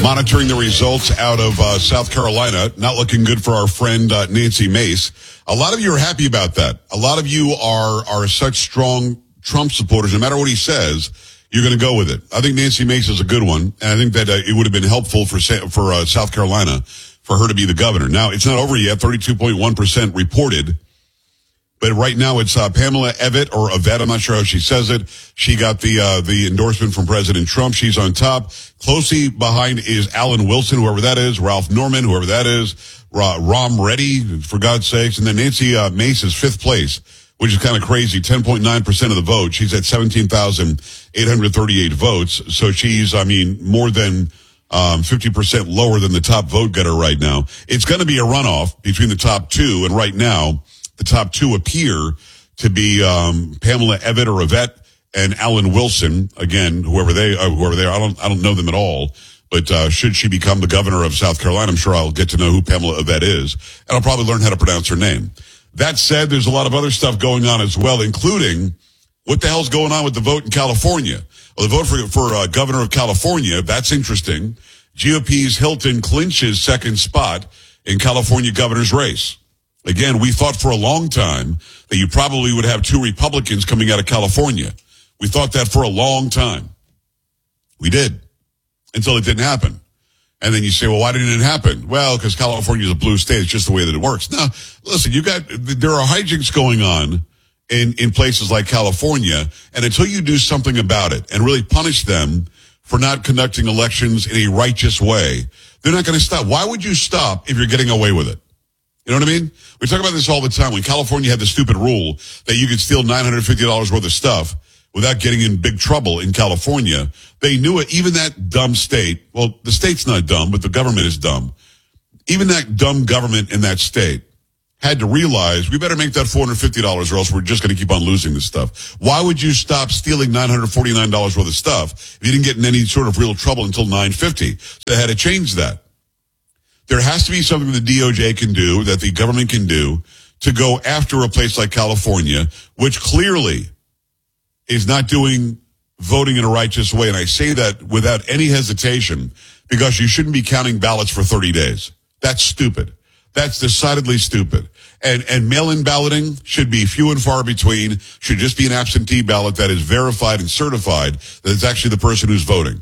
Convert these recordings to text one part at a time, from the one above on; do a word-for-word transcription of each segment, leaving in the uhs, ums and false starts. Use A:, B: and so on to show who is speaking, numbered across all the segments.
A: monitoring the results out of uh, South Carolina. Not looking good for our friend uh, Nancy Mace. A lot of you are happy about that. A lot of you are are such strong Trump supporters. No matter what he says, you're going to go with it. I think Nancy Mace is a good one, and I think that uh, it would have been helpful for for uh, South Carolina for her to be the governor. Now, it's not over yet. thirty-two point one percent reported. But right now it's uh, Pamela Evette or Evette. I'm not sure how she says it. She got the uh, the endorsement from President Trump. She's on top. Closely behind is Alan Wilson, whoever that is, Ralph Norman, whoever that is, Ra- Rom Reddy, for God's sakes. And then Nancy uh, Mace is fifth place, which is kind of crazy, ten point nine percent of the vote. She's at seventeen thousand eight hundred thirty-eight votes. So she's, I mean, more than um, fifty percent lower than the top vote getter right now. It's going to be a runoff between the top two, and right now, the top two appear to be um, Pamela Evette or Evette and Alan Wilson. Again, whoever they uh, whoever they are, I don't I don't know them at all. But uh, should she become the governor of South Carolina, I'm sure I'll get to know who Pamela Evette is, and I'll probably learn how to pronounce her name. That said, there's a lot of other stuff going on as well, including what the hell's going on with the vote in California. Well, the vote for for uh, governor of California, that's interesting. G O P's Hilton clinches second spot in California governor's race. Again, we thought for a long time that you probably would have two Republicans coming out of California. We thought that for a long time. We did. Until it didn't happen. And then you say, well, why didn't it happen? Well, because California is a blue state. It's just the way that it works. Now, listen, you got, there are hijinks going on in, in places like California. And until you do something about it and really punish them for not conducting elections in a righteous way, they're not going to stop. Why would you stop if you're getting away with it? You know what I mean? We talk about this all the time. When California had the stupid rule that you could steal nine hundred fifty dollars worth of stuff without getting in big trouble in California, they knew it. Even that dumb state, well, the state's not dumb, but the government is dumb. Even that dumb government in that state had to realize we better make that four hundred fifty dollars or else we're just going to keep on losing this stuff. Why would you stop stealing nine hundred forty-nine dollars worth of stuff if you didn't get in any sort of real trouble until nine fifty? So they had to change that. There has to be something the D O J can do, that the government can do, to go after a place like California, which clearly is not doing voting in a righteous way. And I say that without any hesitation, because you shouldn't be counting ballots for thirty days. That's stupid. That's decidedly stupid. And, and mail-in balloting should be few and far between, should just be an absentee ballot that is verified and certified that it's actually the person who's voting.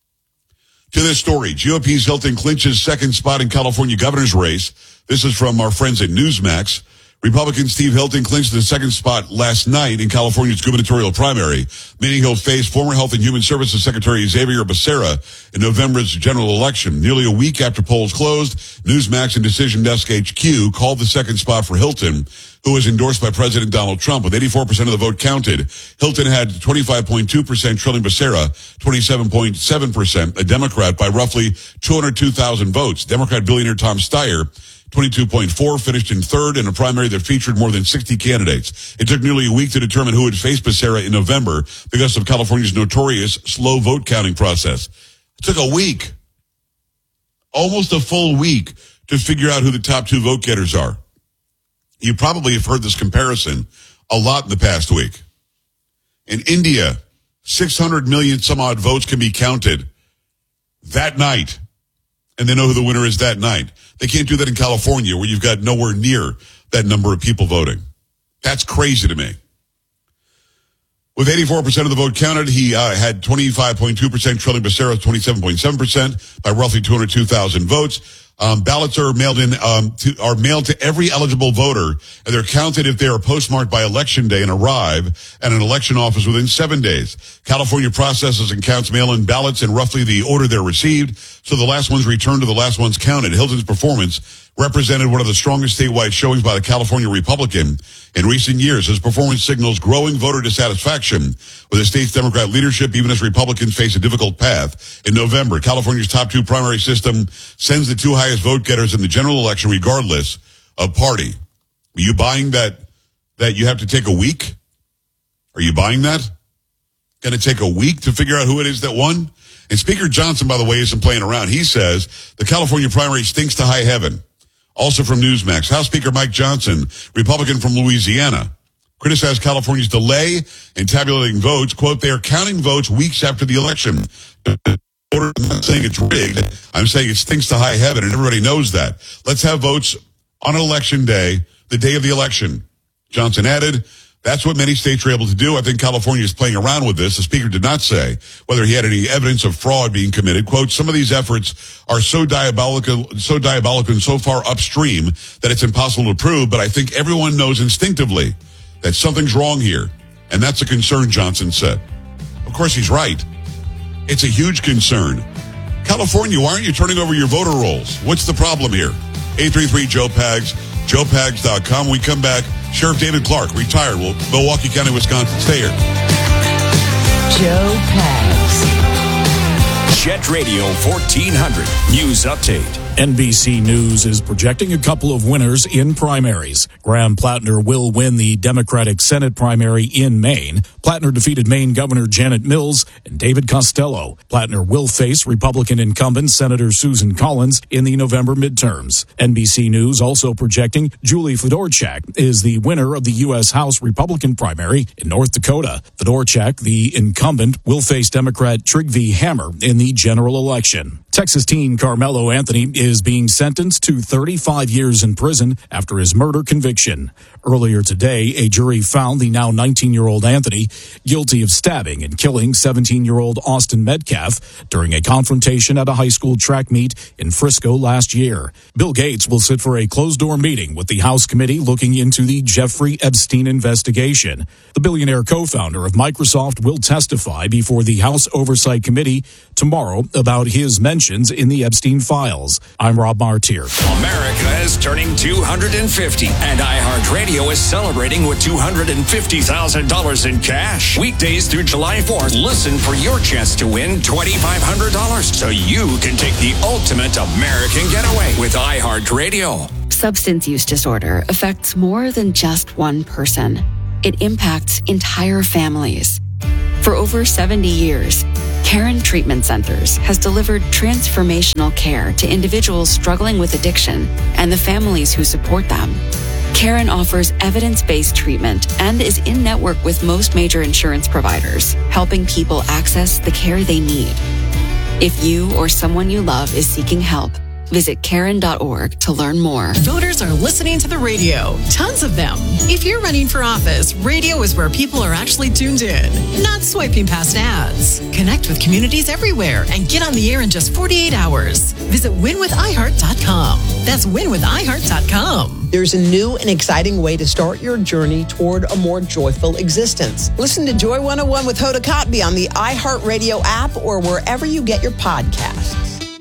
A: To this story, G O P's Hilton clinches second spot in California governor's race. This is from our friends at Newsmax. Republican Steve Hilton clinched the second spot last night in California's gubernatorial primary, meaning he'll face former Health and Human Services Secretary Xavier Becerra in November's general election. Nearly a week after polls closed, Newsmax and Decision Desk H Q called the second spot for Hilton, who was endorsed by President Donald Trump. With eighty-four percent of the vote counted, Hilton had twenty-five point two percent, trailing Becerra twenty-seven point seven percent, a Democrat by roughly two hundred two thousand votes. Democrat billionaire Tom Steyer, twenty-two point four, finished in third in a primary that featured more than sixty candidates. It took nearly a week to determine who would face Becerra in November because of California's notorious slow vote counting process. It took a week, almost a full week, to figure out who the top two vote getters are. You probably have heard this comparison a lot in the past week. In India, six hundred million some odd votes can be counted that night, and they know who the winner is that night. They can't do that in California, where you've got nowhere near that number of people voting. That's crazy to me. With eighty-four percent of the vote counted, he uh, had twenty-five point two percent, trailing Becerra twenty-seven point seven percent by roughly two hundred two thousand votes. Um, ballots are mailed in, um, to, are mailed to every eligible voter, and they're counted if they are postmarked by election day and arrive at an election office within seven days. California processes and counts mail-in ballots in roughly the order they're received, so the last one's returned to the last one's counted. Hilton's performance represented one of the strongest statewide showings by the California Republican in recent years. His performance signals growing voter dissatisfaction with the state's Democrat leadership, even as Republicans face a difficult path. In November, California's top two primary system sends the two highest vote getters in the general election regardless of party. Are you buying that, that you have to take a week? Are you buying that? Going to take a week to figure out who it is that won? And Speaker Johnson, by the way, isn't playing around. He says the California primary stinks to high heaven. Also from Newsmax, House Speaker Mike Johnson, Republican from Louisiana, criticized California's delay in tabulating votes. Quote, they are counting votes weeks after the election. I'm not saying it's rigged. I'm saying it stinks to high heaven, and everybody knows that. Let's have votes on election day, the day of the election. Johnson added, that's what many states are able to do. I think California is playing around with this. The speaker did not say whether he had any evidence of fraud being committed. Quote, some of these efforts are so diabolical, so diabolical and so far upstream that it's impossible to prove, but I think everyone knows instinctively that something's wrong here. And that's a concern, Johnson said. Of course, he's right. It's a huge concern. California, why aren't you turning over your voter rolls? What's the problem here? eight three three, Joe Pags, joe pags dot com. When we come back, Sheriff David Clark, retired, well, Milwaukee County, Wisconsin. Stay here.
B: Joe Pags.
C: Jet Radio fourteen hundred News Update.
D: N B C News is projecting a couple of winners in primaries. Graham Plattner will win the Democratic Senate primary in Maine. Plattner defeated Maine Governor Janet Mills and David Costello. Plattner will face Republican incumbent Senator Susan Collins in the November midterms. N B C News also projecting Julie Fedorchak is the winner of the U S House Republican primary in North Dakota. Fedorchak, the incumbent, will face Democrat Trygve Hammer in the general election. Texas teen Carmelo Anthony is being sentenced to thirty-five years in prison after his murder conviction. Earlier today, a jury found the now nineteen-year-old Anthony guilty of stabbing and killing seventeen-year-old Austin Metcalf during a confrontation at a high school track meet in Frisco last year. Bill Gates will sit for a closed-door meeting with the House committee looking into the Jeffrey Epstein investigation. The billionaire co-founder of Microsoft will testify before the House Oversight Committee tomorrow about his mentions in the Epstein files. I'm Rob Martyr.
C: America is turning two hundred fifty, and iHeartRadio is celebrating with two hundred fifty thousand dollars in cash. Weekdays through July fourth, listen for your chance to win twenty-five hundred dollars so you can take the ultimate American getaway with iHeartRadio.
E: Substance use disorder affects more than just one person. It impacts entire families. For over seventy years, Caron Treatment Centers has delivered transformational care to individuals struggling with addiction and the families who support them. Caron offers evidence-based treatment and is in-network with most major insurance providers, helping people access the care they need. If you or someone you love is seeking help, visit Caron dot org to learn more.
B: Voters are listening to the radio. Tons of them. If you're running for office, radio is where people are actually tuned in, not swiping past ads. Connect with communities everywhere and get on the air in just forty-eight hours. Visit win with i heart dot com. That's win with i heart dot com.
F: There's a new and exciting way to start your journey toward a more joyful existence. Listen to Joy one oh one with Hoda Kotb on the iHeartRadio app or wherever you get your podcasts.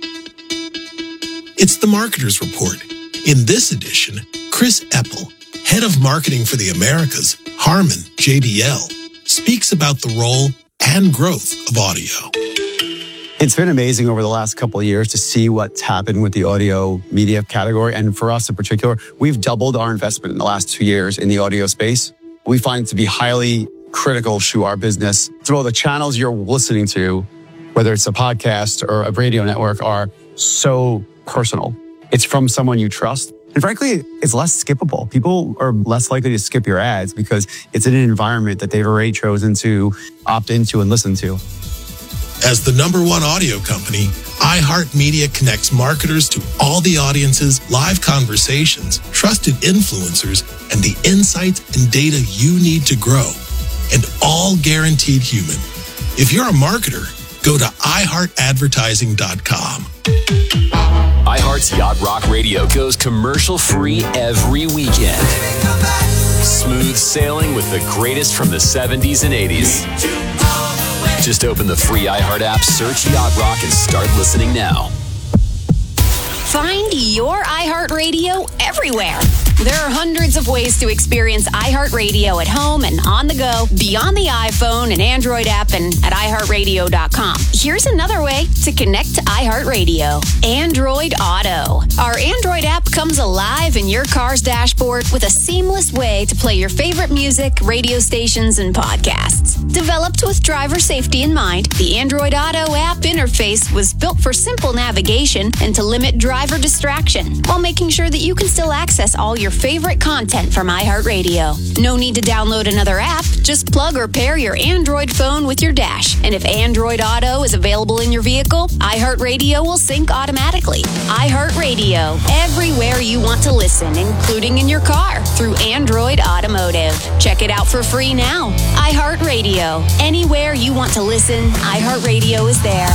G: It's the Marketer's Report. In this edition, Chris Eppel, head of marketing for the Americas, Harman J B L, speaks about the role and growth of audio.
H: It's been amazing over the last couple of years to see what's happened with the audio media category. And for us in particular, we've doubled our investment in the last two years in the audio space. We find it to be highly critical to our business. So the channels you're listening to, whether it's a podcast or a radio network, are so personal. It's from someone you trust. And frankly, it's less skippable. People are less likely to skip your ads because it's in an environment that they've already chosen to opt into and listen to.
G: As the number one audio company, iHeartMedia connects marketers to all the audiences, live conversations, trusted influencers, and the insights and data you need to grow. And all guaranteed human. If you're a marketer, go to i heart advertising dot com.
I: iHeart's Yacht Rock Radio goes commercial-free every weekend. Smooth sailing with the greatest from the seventies and eighties. Just open the free iHeart app, search Yacht Rock, and start listening now.
J: Find your iHeartRadio everywhere. There are hundreds of ways to experience iHeartRadio at home and on the go, beyond the iPhone and Android app and at i heart radio dot com. Here's another way to connect to iHeartRadio. Android Auto. Our Android app comes alive in your car's dashboard with a seamless way to play your favorite music, radio stations, and podcasts. Developed with driver safety in mind, the Android Auto app interface was built for simple navigation and to limit driver distraction, while making sure that you can still access all your favorite content from iHeartRadio. No need to download another app. Just plug or pair your Android phone with your dash. And if Android Auto is available in your vehicle, iHeartRadio will sync automatically. iHeartRadio, everywhere you want to listen, including in your car, through Android Automotive. Check it out for free now. iHeartRadio, anywhere you want to listen, iHeartRadio is there.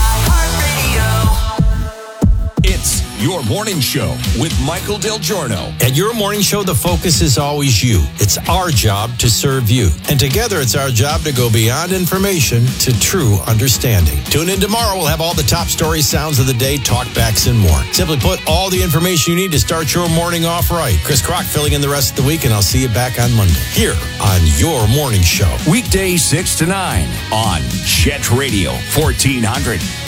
C: It's Your Morning Show with Michael Del Giorno.
K: At Your Morning Show, the focus is always you. It's our job to serve you. And together, it's our job to go beyond information to true understanding. Tune in tomorrow. We'll have all the top stories, sounds of the day, talkbacks, and more. Simply put, all the information you need to start your morning off right. Chris Crock filling in the rest of the week, and I'll see you back on Monday here on Your Morning Show.
C: Weekdays six to nine on Jet Radio fourteen hundred.